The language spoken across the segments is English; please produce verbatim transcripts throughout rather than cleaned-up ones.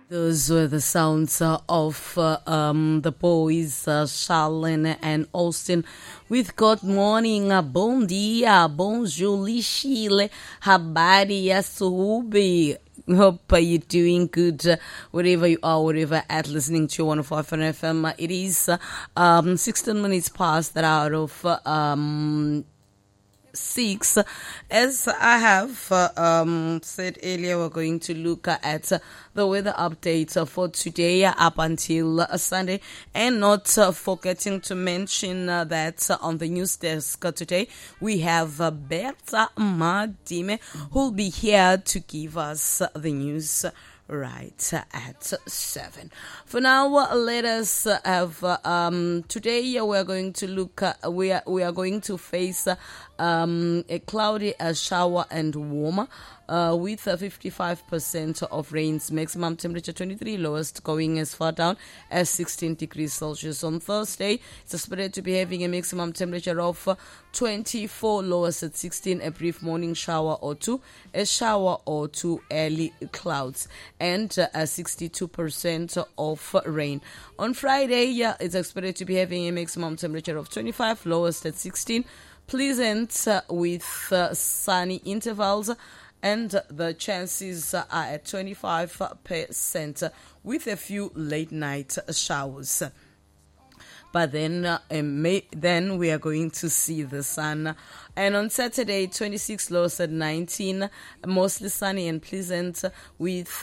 Those were the sounds uh, of uh, um, the boys, uh, Charlene and Austin, with Good Morning, uh, Bom Dia, Bonjour, Lishile, Habari, Yasubi. Hope uh, you're doing good uh, wherever you are, wherever at listening to one oh five point nine F M. Uh, it is uh, um, sixteen minutes past that hour of uh, um, six. As I have uh, um, said earlier, we're going to look uh, at uh, the weather update uh, for today uh, up until uh, Sunday, and not uh, forgetting to mention uh, that uh, on the news desk uh, today we have uh, Berta Madime, who'll be here to give us uh, the news right at seven. For now, let us have uh, um today we're going to look uh, we are we are going to face uh, um a cloudy uh, shower and warmer uh, with a fifty-five percent of rains, maximum temperature twenty-three, lowest going as far down as sixteen degrees Celsius. On Thursday, it's expected to be having a maximum temperature of uh, twenty-four, lowest at sixteen, a brief morning shower or two, a shower or two, early clouds, and uh, a sixty-two percent of rain. On Friday, yeah, it's expected to be having a maximum temperature of twenty-five, lowest at sixteen, pleasant uh, with uh, sunny intervals, and the chances are at twenty-five percent with a few late night showers. But then, uh, May, then we are going to see the sun. And on Saturday, twenty-six, lows at nineteen, mostly sunny and pleasant with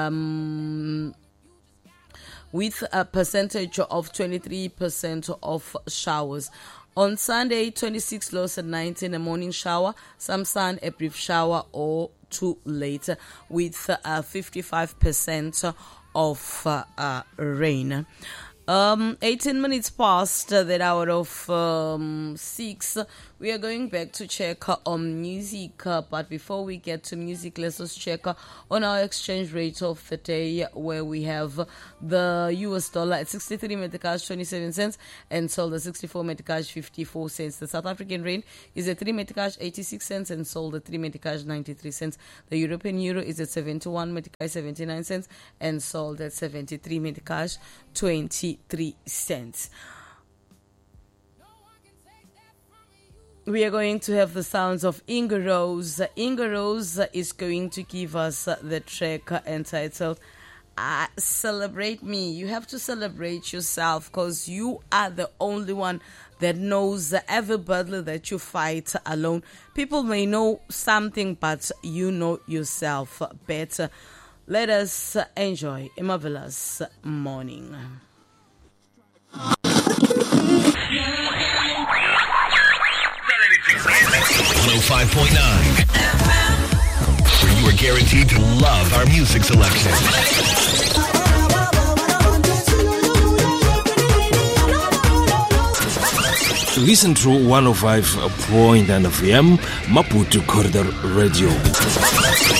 um, with a percentage of twenty-three percent of showers. On Sunday, twenty-six, lows at nineteen, a morning shower, some sun, a brief shower or two later, with uh, fifty-five percent of uh, uh, rain. Um, eighteen minutes past uh, that hour of um, six, we are going back to check uh, on music. Uh, but before we get to music, let's just check uh, on our exchange rate of the day, where we have the U S dollar at sixty-three Metcash twenty-seven cents and sold at sixty-four Metcash fifty-four cents. The South African rand is at three Metcash eighty-six cents and sold at three Metcash ninety-three cents. The European euro is at seventy-one Metcash seventy-nine cents and sold at seventy-three Metcash twenty-three cents. We are going to have the sounds of Inga Rose. Inga Rose is going to give us the track entitled uh, Celebrate Me. You have to celebrate yourself, because you are the only one that knows every battle that you fight alone. People may know something, but you know yourself better. Let us enjoy a marvelous morning. one oh five point nine, where you are guaranteed to love our music selection. Listen to one oh five point nine F M, Maputo Corridor Radio.